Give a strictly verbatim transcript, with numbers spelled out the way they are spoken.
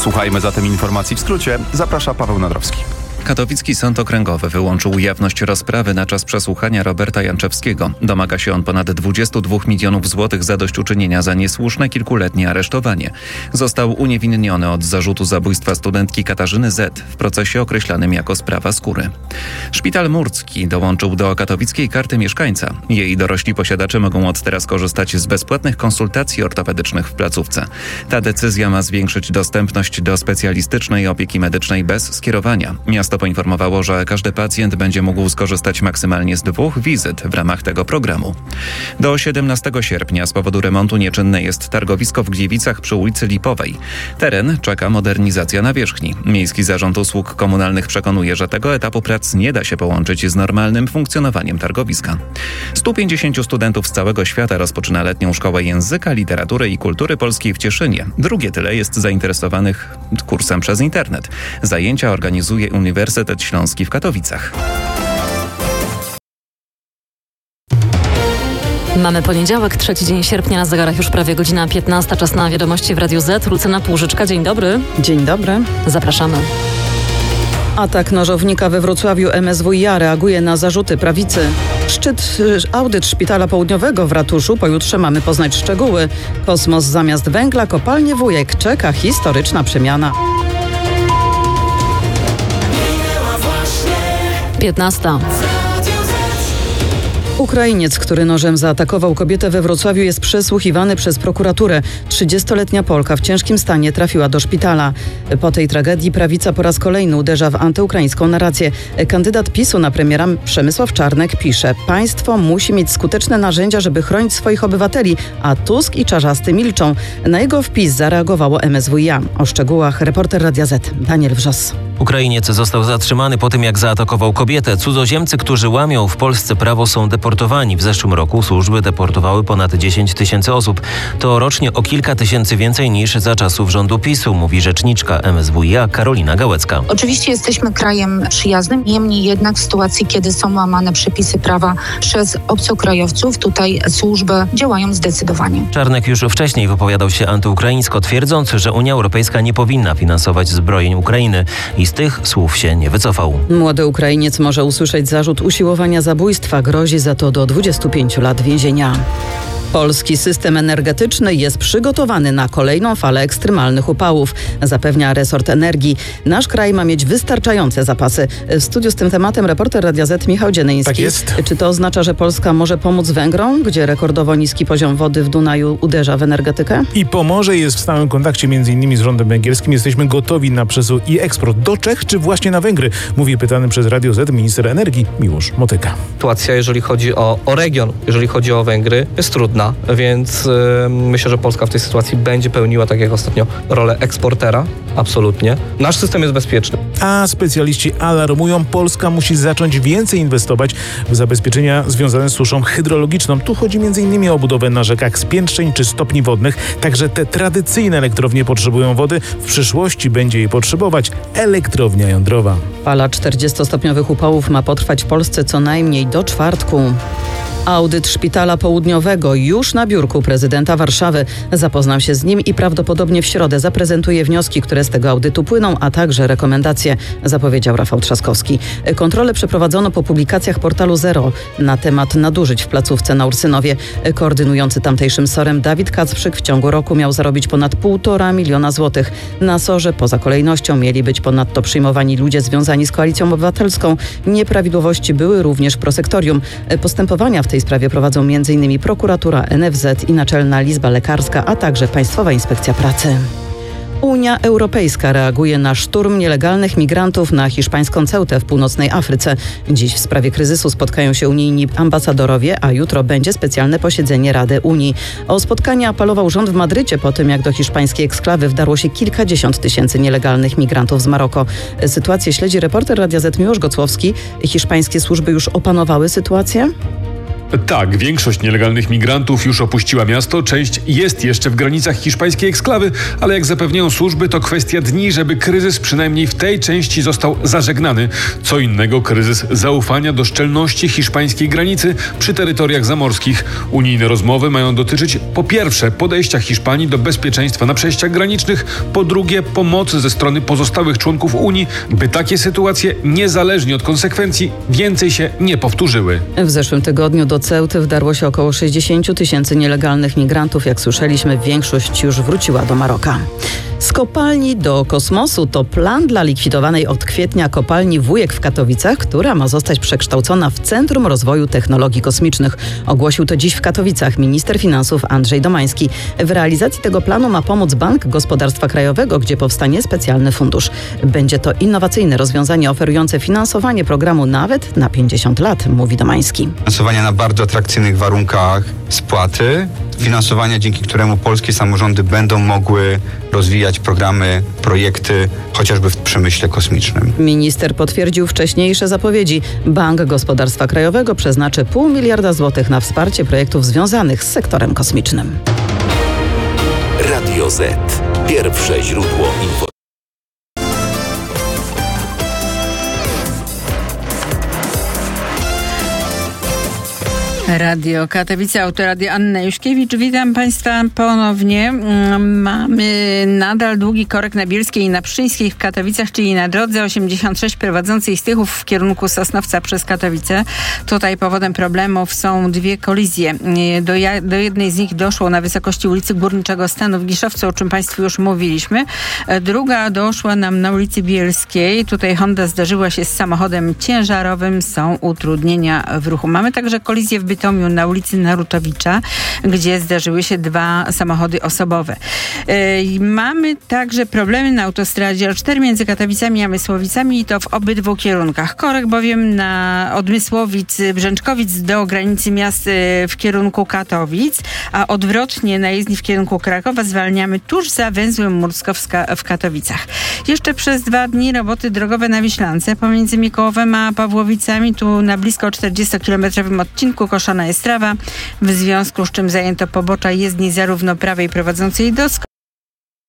Posłuchajmy zatem informacji w skrócie. Zaprasza Paweł Nadrowski. Katowicki Sąd Okręgowy wyłączył jawność rozprawy na czas przesłuchania Roberta Janczewskiego. Domaga się on ponad dwadzieścia dwa milionów złotych zadośćuczynienia za niesłuszne kilkuletnie aresztowanie. Został uniewinniony od zarzutu zabójstwa studentki Katarzyny Z. w procesie określanym jako sprawa skóry. Szpital Murcki dołączył do katowickiej karty mieszkańca. Jej dorośli posiadacze mogą od teraz korzystać z bezpłatnych konsultacji ortopedycznych w placówce. Ta decyzja ma zwiększyć dostępność do specjalistycznej opieki medycznej bez skierowania. Miasto poinformowało, że każdy pacjent będzie mógł skorzystać maksymalnie z dwóch wizyt w ramach tego programu. Do siedemnastego sierpnia z powodu remontu nieczynne jest targowisko w Gliwicach przy ulicy Lipowej. Teren czeka modernizacja nawierzchni. Miejski Zarząd Usług Komunalnych przekonuje, że tego etapu prac nie da się połączyć z normalnym funkcjonowaniem targowiska. stu pięćdziesięciu studentów z całego świata rozpoczyna letnią szkołę języka, literatury i kultury polskiej w Cieszynie. Drugie tyle jest zainteresowanych kursem przez internet. Zajęcia organizuje Uniwersytet Uniwersytet Śląski w Katowicach. Mamy poniedziałek, trzeci dzień sierpnia, na zegarach już prawie godzina piętnasta. Czas na wiadomości w Radiu Z. Lucyna Płużyczka, dzień dobry. Dzień dobry. Zapraszamy. Atak nożownika we Wrocławiu. M S W i A reaguje na zarzuty prawicy. Szczyt, audyt Szpitala Południowego w ratuszu. Pojutrze mamy poznać szczegóły. Kosmos zamiast węgla, kopalnie Wujek. Czeka historyczna przemiana. piętnasta. Ukrainiec, który nożem zaatakował kobietę we Wrocławiu, jest przesłuchiwany przez prokuraturę. trzydziestoletnia Polka w ciężkim stanie trafiła do szpitala. Po tej tragedii prawica po raz kolejny uderza w antyukraińską narrację. Kandydat PiSu na premiera Przemysław Czarnek pisze: państwo musi mieć skuteczne narzędzia, żeby chronić swoich obywateli, a Tusk i Czarzasty milczą. Na jego wpis zareagowało M S W i A. O szczegółach reporter Radia Z Daniel Wrzos. Ukrainiec został zatrzymany po tym, jak zaatakował kobietę. Cudzoziemcy, którzy łamią w Polsce prawo, są deportowani. W zeszłym roku służby deportowały ponad dziesięć tysięcy osób. To rocznie o kilka tysięcy więcej niż za czasów rządu PiSu, mówi rzeczniczka M S W i A Karolina Gałecka. Oczywiście jesteśmy krajem przyjaznym, niemniej jednak w sytuacji, kiedy są łamane przepisy prawa przez obcokrajowców, tutaj służby działają zdecydowanie. Czarnek już wcześniej wypowiadał się antyukraińsko, twierdząc, że Unia Europejska nie powinna finansować zbrojeń Ukrainy i z tych słów się nie wycofał. Młody Ukrainiec może usłyszeć zarzut usiłowania zabójstwa. Grozi za to do dwudziestu pięciu lat więzienia. Polski system energetyczny jest przygotowany na kolejną falę ekstremalnych upałów, zapewnia resort energii. Nasz kraj ma mieć wystarczające zapasy. W studiu z tym tematem reporter Radia Z Michał Dzienyński. Tak jest. Czy to oznacza, że Polska może pomóc Węgrom, gdzie rekordowo niski poziom wody w Dunaju uderza w energetykę? I pomoże, jest w stałym kontakcie między innymi z rządem węgierskim. Jesteśmy gotowi na przesył i eksport do Czech, czy właśnie na Węgry, mówi pytany przez Radio Z minister energii Miłosz Motyka. Sytuacja, jeżeli chodzi o, o region, jeżeli chodzi o Węgry, jest trudna. Więc yy, myślę, że Polska w tej sytuacji będzie pełniła, tak jak ostatnio, rolę eksportera. Absolutnie. Nasz system jest bezpieczny. A specjaliści alarmują, Polska musi zacząć więcej inwestować w zabezpieczenia związane z suszą hydrologiczną. Tu chodzi między innymi o budowę na rzekach spiętrzeń czy stopni wodnych. Także te tradycyjne elektrownie potrzebują wody. W przyszłości będzie jej potrzebować elektrownia jądrowa. Fala czterdziestostopniowych upałów ma potrwać w Polsce co najmniej do czwartku. Audyt Szpitala Południowego już na biurku prezydenta Warszawy. Zapoznał się z nim i prawdopodobnie w środę zaprezentuje wnioski, które z tego audytu płyną, a także rekomendacje, zapowiedział Rafał Trzaskowski. Kontrolę przeprowadzono po publikacjach portalu Zero na temat nadużyć w placówce na Ursynowie. Koordynujący tamtejszym sorem Dawid Kacprzyk w ciągu roku miał zarobić ponad półtora miliona złotych. Na sorze poza kolejnością mieli być ponadto przyjmowani ludzie związani z Koalicją Obywatelską. Nieprawidłowości były również w prosektorium. Postępowania w tej sprawie prowadzą między innymi prokuratura, N F Z i Naczelna Izba Lekarska, a także Państwowa Inspekcja Pracy. Unia Europejska reaguje na szturm nielegalnych migrantów na hiszpańską Ceutę w północnej Afryce. Dziś w sprawie kryzysu spotkają się unijni ambasadorowie, a jutro będzie specjalne posiedzenie Rady Unii. O spotkanie apelował rząd w Madrycie po tym, jak do hiszpańskiej eksklawy wdarło się kilkadziesiąt tysięcy nielegalnych migrantów z Maroko. Sytuację śledzi reporter Radia Z Miłosz Gocłowski. Hiszpańskie służby już opanowały sytuację? Tak, większość nielegalnych migrantów już opuściła miasto, część jest jeszcze w granicach hiszpańskiej eksklawy, ale jak zapewniają służby, to kwestia dni, żeby kryzys przynajmniej w tej części został zażegnany. Co innego kryzys zaufania do szczelności hiszpańskiej granicy przy terytoriach zamorskich. Unijne rozmowy mają dotyczyć po pierwsze podejścia Hiszpanii do bezpieczeństwa na przejściach granicznych, po drugie pomocy ze strony pozostałych członków Unii, by takie sytuacje niezależnie od konsekwencji więcej się nie powtórzyły. W zeszłym tygodniu do Ceuty wdarło się około sześćdziesiąt tysięcy nielegalnych migrantów. Jak słyszeliśmy, większość już wróciła do Maroka. Z kopalni do kosmosu to plan dla likwidowanej od kwietnia kopalni Wujek w Katowicach, która ma zostać przekształcona w Centrum Rozwoju Technologii Kosmicznych. Ogłosił to dziś w Katowicach minister finansów Andrzej Domański. W realizacji tego planu ma pomóc Bank Gospodarstwa Krajowego, gdzie powstanie specjalny fundusz. Będzie to innowacyjne rozwiązanie oferujące finansowanie programu nawet na pięćdziesiąt lat, mówi Domański. Finansowanie na bardzo atrakcyjnych warunkach spłaty, finansowania, dzięki któremu polskie samorządy będą mogły rozwijać programy, projekty, chociażby w przemyśle kosmicznym. Minister potwierdził wcześniejsze zapowiedzi. Bank Gospodarstwa Krajowego przeznaczy pół miliarda złotych na wsparcie projektów związanych z sektorem kosmicznym. Radio Z. Pierwsze źródło informacji. Radio Katowice, autoradio Anna Juszkiewicz. Witam Państwa ponownie. Mamy nadal długi korek na Bielskiej i na Pszczyńskiej w Katowicach, czyli na drodze osiemdziesiąt sześć prowadzącej z Tychów w kierunku Sosnowca przez Katowice. Tutaj powodem problemów są dwie kolizje. Do, ja, do jednej z nich doszło na wysokości ulicy Górniczego Stanu w Giszowcu, o czym Państwu już mówiliśmy. Druga doszła nam na ulicy Bielskiej. Tutaj Honda zdarzyła się z samochodem ciężarowym. Są utrudnienia w ruchu. Mamy także kolizję w Bytomiu na ulicy Narutowicza, gdzie zdarzyły się dwa samochody osobowe. Yy, mamy także problemy na autostradzie O cztery między Katowicami a Mysłowicami i to w obydwu kierunkach. Korek bowiem na od Mysłowic, Brzęczkowic do granicy miast yy, w kierunku Katowic, a odwrotnie na jezdni w kierunku Krakowa zwalniamy tuż za węzłem Murskowska w Katowicach. Jeszcze przez dwa dni roboty drogowe na Wiślance pomiędzy Mikołowem a Pawłowicami, tu na blisko czterdziestokilometrowym odcinku koszona jest trawa, w związku z czym zajęto pobocza jezdni zarówno prawej prowadzącej do